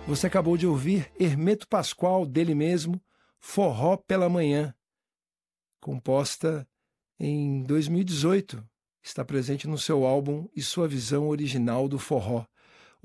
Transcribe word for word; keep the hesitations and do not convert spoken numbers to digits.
Você acabou de ouvir Hermeto Pascoal, dele mesmo, Forró pela Manhã, composta em dois mil e dezoito. Está presente no seu álbum E Sua Visão Original do Forró.